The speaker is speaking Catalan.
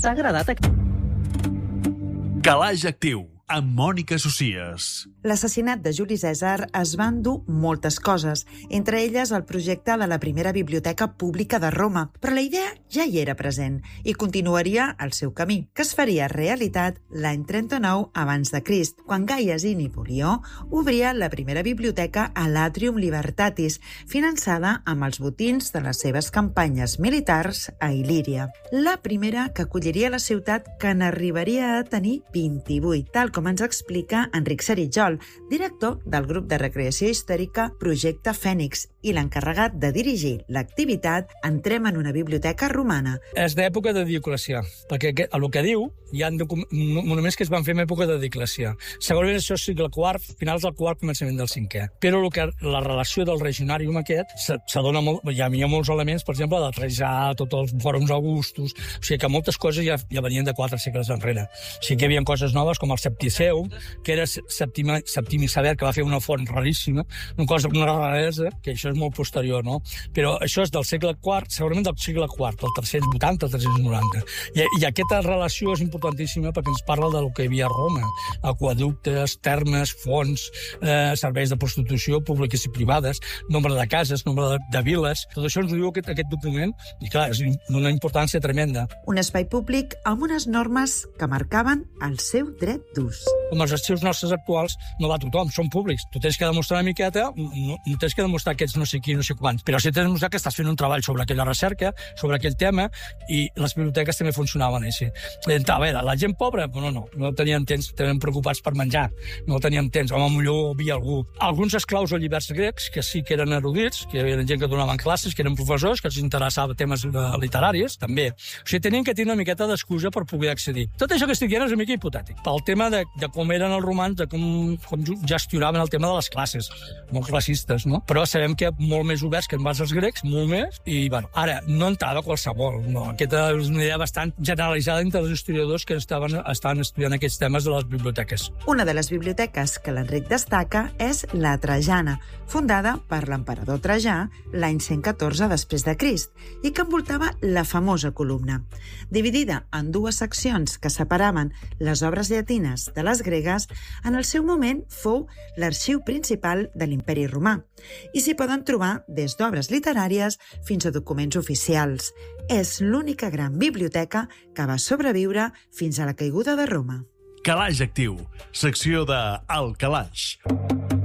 t'ha agradat. Calaix Actiu, amb Mònica Socies. L'assassinat de Juli Cèsar es va endur moltes coses, entre elles el projecte de la primera biblioteca pública de Roma, però la idea ja hi era present i continuaria el seu camí, que es faria realitat l'any 39 abans de Crist, quan Gai Asini Polió obria la primera biblioteca a l'Atrium Libertatis, finançada amb els botins de les seves campanyes militars a Il·líria. La primera que acolliria la ciutat, que n'arribaria a tenir 28, tal com ens explica Enric Seritjol, director del grup de recreació històrica Projecte Fènix i l'encarregat de dirigir l'activitat Entrem en una biblioteca romana. És d'època de Dioclecià, perquè el que diu hi ha monuments que es van fer en època de Dioclecià. Segurament això és segle IV, finals del IV, començament del V. Però la relació del regionàrium aquest s'adona molt, hi havia molts elements, per exemple, de Trajà, tots els fòrums augustus, o sigui que moltes coses ja venien de 4 segles enrere. Sí que hi havia coses noves, com el Septiceu, que era Septimi Sever, que va fer una font raríssima, una raresa, que això és molt posterior, no? Però això és del segle IV, segurament del segle IV, del 380 al 390. I aquesta relació és importantíssima perquè ens parla del que hi havia a Roma: aqueductes, termes, fonts, serveis de prostitució públiques i privades, nombre de cases, nombre de viles. Tot això ens ho diu aquest document i, clar, és d'una importància tremenda. Un espai públic amb unes normes que marcaven el seu dret d'ús. Com els arxius nostres actuals, no va tothom, són públics. Tu tens que demostrar una miqueta, no tens que demostrar que ets no sé qui, no sé quants, però sí que tens que demostrar que estàs fent un treball sobre aquella recerca, sobre aquell tema, i les biblioteques també funcionaven així. A veure, la gent pobra, no tenien temps, estaven preocupats per menjar, no tenien temps, home, millor hi havia algú. Alguns esclaus o lliberts grecs, que sí que eren erudits, que hi havia gent que donaven classes, que eren professors, que els interessava temes literaris, també. O sigui, tenien que tenir una miqueta d'excusa per poder accedir. Tot això que estic dient és una mica hipotètic, pel tema de com eren els romans, de com gestionaven el tema de les classes, molt classistes, no? Però sabem que molt més oberts que en base als grecs, molt més, i, bueno, ara, no entrava qualsevol, no. Aquesta és una idea bastant generalitzada entre els historiadors que estaven estudiant aquests temes de les biblioteques. Una de les biblioteques que l'Enric destaca és la Trajana, fundada per l'emperador Trajà l'any 114 després de Crist, i que envoltava la famosa columna. Dividida en 2 seccions que separaven les obres llatines de les gregues, en el seu moment fou l'arxiu principal de l'Imperi Romà, i s'hi poden trobar des d'obres literàries fins a documents oficials. És l'única gran biblioteca que va sobreviure fins a la caiguda de Roma. Calaix Actiu, secció de El Calaix.